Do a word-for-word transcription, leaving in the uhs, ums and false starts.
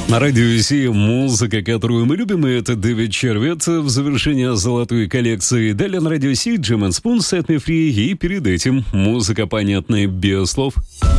На радио Си музыка, которую мы любим, и это Дэвид Червет в завершение золотой коллекции. Далее на радио Си Джем энд Спун, Set Me Free, и перед этим музыка понятная без слов.